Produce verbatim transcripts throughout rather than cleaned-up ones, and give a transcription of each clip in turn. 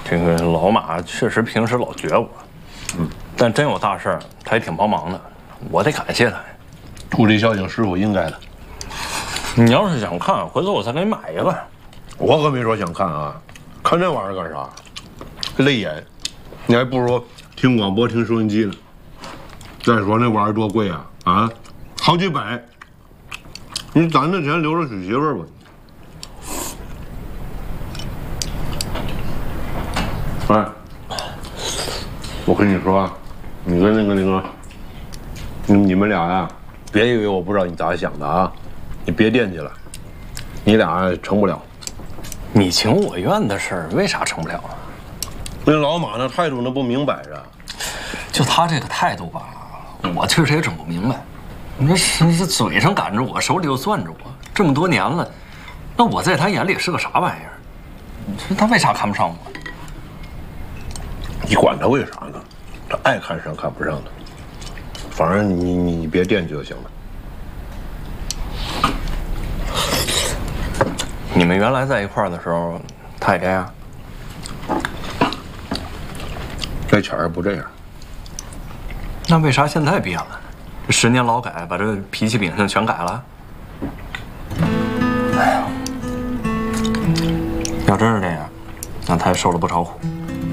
这个老马确实平时老撅我，嗯，但真有大事儿，他也挺帮忙的，我得感谢他。 助力孝敬师傅应该的。 你要是想看，回头我再给你买一个。 我可没说想看啊，看这玩意儿干啥？累眼，你还不如听广播、听收音机呢。再说那玩意儿多贵啊啊，好几百。你攒那钱留着娶媳妇儿吧。哎，我跟你说，你跟那个那个，你你们俩呀，别以为我不知道你咋想的啊，你别惦记了，你俩成不了。 你情我愿的事儿，为啥成不了啊？ 那老马那态度那不明摆着。 就他这个态度吧，我确实也整不明白。你说是是嘴上赶着我，手里又攥着我，这么多年了，那我在他眼里是个啥玩意儿？你说他为啥看不上我？ 你管他为啥呢？他爱看上看不上的，反正你你别惦记就行了。 你们原来在一块儿的时候，他也这样？ 这前儿不这样。 那为啥现在变了？这十年劳改，把这脾气秉性全改了？哎呀，要真是这样，那他也受了不少苦。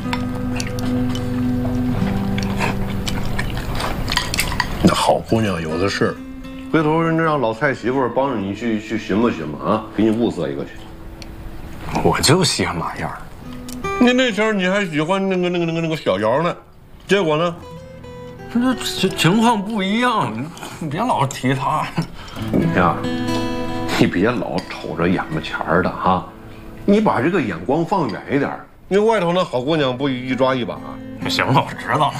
那好姑娘有的是，回头人家让老蔡媳妇儿帮着你去去寻摸寻摸啊，给你物色一个去。 我就稀罕马样儿。 你那前儿你还喜欢那个那个那个那个小姚呢，结果呢？ 这这情况不一样，你别老提他。 呀，你别老瞅着眼巴前儿的哈，你把这个眼光放远一点。你外头那好姑娘不一抓一把？ 行了，我知道了。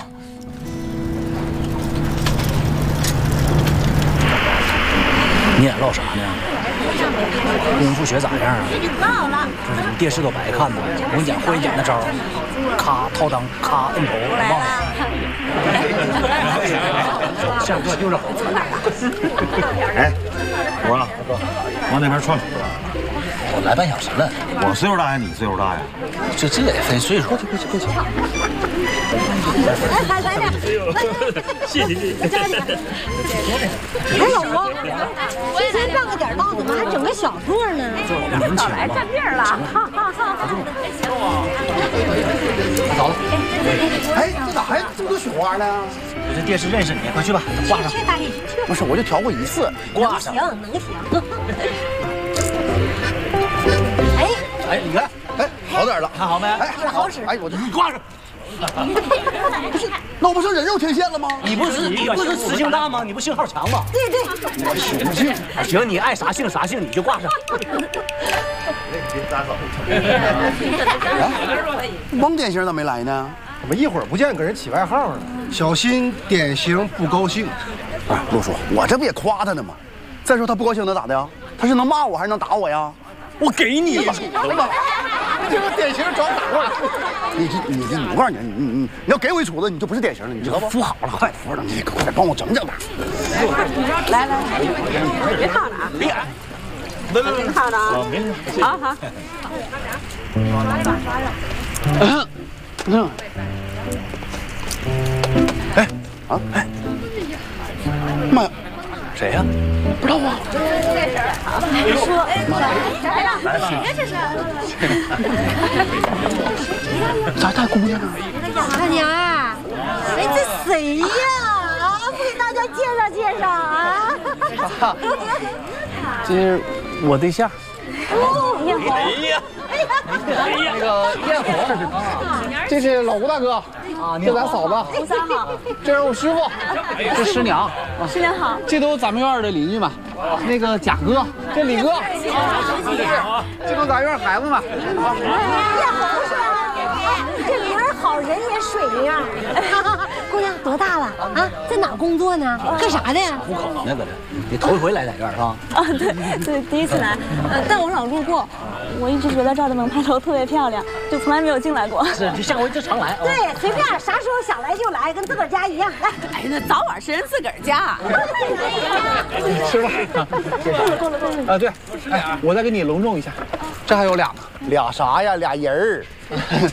你眼唠啥呢？功夫学咋样啊？这是电视都白看呢。我跟你讲，会演那招，咔掏裆，咔摁头，忘了。下课就是好。 哎，我啊，往那边串。 我来半小时了。 我岁数大呀，你岁数大呀？ 这这也分岁数。过去过去过去。 来来来，谢谢谢谢。哎，老公，提前半个点到，怎么还整个小座呢？ 早来占地了。好好好。走了。 哎，这咋还这么多雪花呢？ 这电视认识你，快去吧，挂上。 去大力，去。 不是，我就调过一次， 挂上。 能行能行。 哎哎，你看， 哎，好点了， 看好没？ 哎， 这好使。 哎，我这你挂上。 那我不成人肉天线了吗？ 你不是你不是磁性大吗？你不信号强吗？ 对对， 我信信。 行，你爱啥姓啥姓，你就挂上。 王典型咋没来呢？ 怎么一会儿不见给人起外号了？小心典型不高兴。 哎，陆叔，我这不也夸他呢吗？再说他不高兴能咋的呀？他是能骂我还是能打我呀？ 我给你杵子吧，这个典型找打话。你这你这，我告诉你，你你你要给我一杵子，你就不是典型了，你知道不？ 扶好了，快扶着，你快点帮我整整吧。 来来来，别烫了啊！别，别烫了啊！好好。 嗯嗯。哎啊哎，妈呀！ 谁呀？ 不知道啊。 你说，来了，谁呀？这是？ 咋带姑娘呢？ 大娘儿，哎，这谁呀？啊，不给大家介绍介绍啊？ 这是我对象。 哦，艳红。 哎呀， 那个艳红，这是老吴大哥啊，这咱嫂子。 吴三好， 这是我师傅，这师娘。 师娘好。 这都咱们院的邻居们。那个贾哥，这李哥，这都咱院孩子们。 艳红是吧？这名儿好，人也水样。姑娘多大了啊？在哪工作呢？干啥的呀？ 户口呢，搁这。你头一回来咱院是吧？ 啊，对对，第一次来，呃，但我老路过，我一直觉得这儿的门牌楼特别漂亮，就从来没有进来过。 是，就下回就常来。 对，随便，啥时候想来就来，跟自个儿家一样。来， 哎，那早晚是人自个儿家。 吃吧。够了够了够了。啊，对，哎，我再给你隆重一下，这还有俩呢。 俩啥呀？俩人儿。